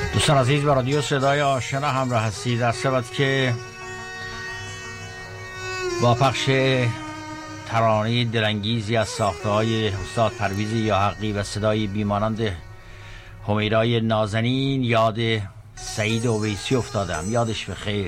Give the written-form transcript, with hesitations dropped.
دوستان عزیز، با رادیو صدای آشنا همراه هستید. در صورت که با پخش ترانه دلانگیزی از ساخته‌های استاد پرویز یاحقی و صدای بیمانند همیرای نازنین یاد سعید اویسی افتادم. یادش بخیر.